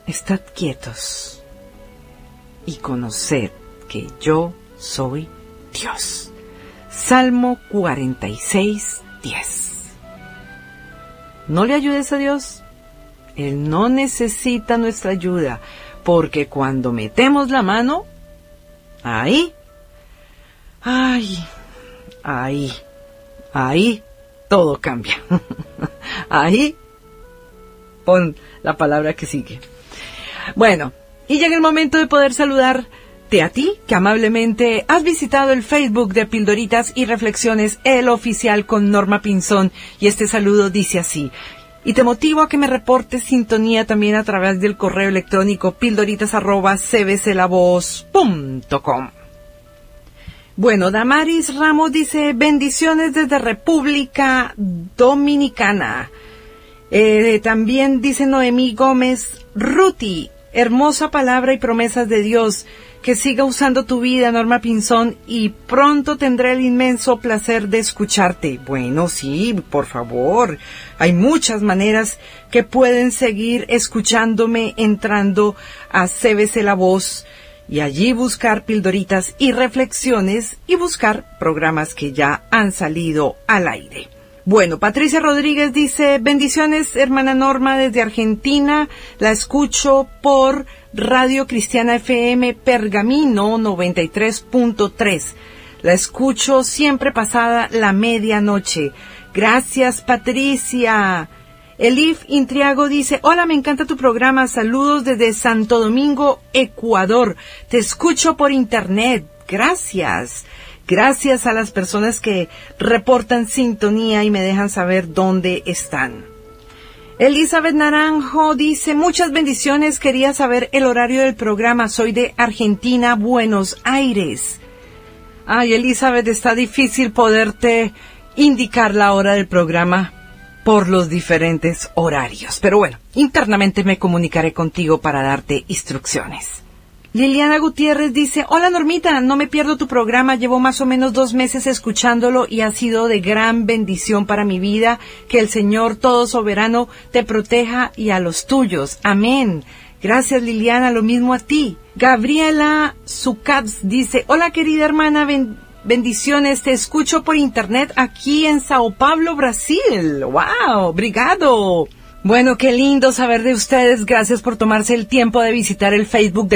estad quietos y conoced que yo soy Dios. Salmo 46, 10. No le ayudes a Dios. Él no necesita nuestra ayuda, porque cuando metemos la mano, ahí todo cambia. Ahí pon la palabra que sigue. Bueno, y llega el momento de poder saludarte a ti, que amablemente has visitado el Facebook de Pildoritas y Reflexiones, el oficial con Norma Pinzón, y este saludo dice así. Y te motivo a que me reportes sintonía también a través del correo electrónico pildoritas@cbclavoz.com. Bueno, Damaris Ramos dice, bendiciones desde República Dominicana. También dice Noemí Gómez, Ruti, hermosa palabra y promesas de Dios. Que siga usando tu vida, Norma Pinzón, y pronto tendré el inmenso placer de escucharte. Bueno, sí, por favor. Hay muchas maneras que pueden seguir escuchándome entrando a CBC La Voz y allí buscar Pildoritas y Reflexiones y buscar programas que ya han salido al aire. Bueno, Patricia Rodríguez dice, bendiciones, hermana Norma, desde Argentina. La escucho por Radio Cristiana FM Pergamino 93.3. La escucho siempre pasada la medianoche. Gracias, Patricia. Elif Intriago dice, hola, me encanta tu programa. Saludos desde Santo Domingo, Ecuador. Te escucho por internet. Gracias. Gracias a las personas que reportan sintonía y me dejan saber dónde están. Elizabeth Naranjo dice, muchas bendiciones, quería saber el horario del programa, soy de Argentina, Buenos Aires. Ay, Elizabeth, está difícil poderte indicar la hora del programa por los diferentes horarios, pero bueno, internamente me comunicaré contigo para darte instrucciones. Liliana Gutiérrez dice, hola Normita, no me pierdo tu programa, llevo más o menos 2 meses escuchándolo y ha sido de gran bendición para mi vida, que el Señor Todo Soberano te proteja y a los tuyos, amén. Gracias Liliana, lo mismo a ti. Gabriela Zucats dice, hola querida hermana, bendiciones, te escucho por internet aquí en Sao Paulo, Brasil. ¡Wow! ¡Obrigado! Bueno, qué lindo saber de ustedes, gracias por tomarse el tiempo de visitar el Facebook de